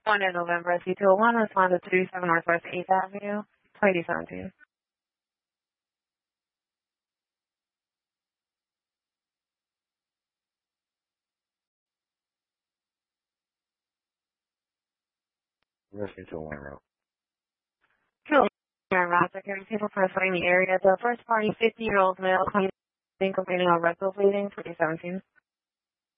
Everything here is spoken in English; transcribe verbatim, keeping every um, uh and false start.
one in November, C two oh one, respond to two seven Northwest eighth Avenue, twenty seventeen. Rescue to one route. Hello, Aaron Ross, security people personnel in the area. The first party, fifty-year-old male, claiming complaining of rectal bleeding, twenty seventeen.